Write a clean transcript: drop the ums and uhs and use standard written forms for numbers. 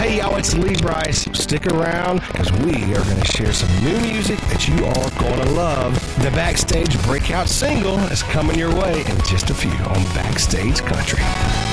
Hey, y'all, it's Lee Bryce. Stick around because we are going to share some new music that you are going to love. The Backstage breakout single is coming your way in just a few on Backstage Country.